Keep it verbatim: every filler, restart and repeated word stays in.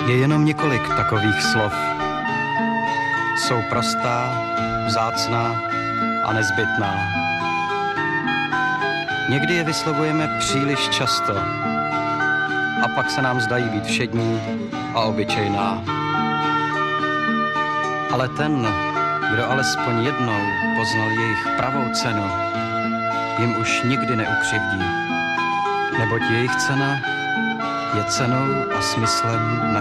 Je jenom několik takových slov. Jsou prostá, vzácná a nezbytná. Někdy je vyslovujeme příliš často a pak se nám zdají být všední a obyčejná. Ale ten, kdo alespoň jednou poznal jejich pravou cenu, jim už nikdy neukřivdí, neboť jejich cena je cenou a smyslem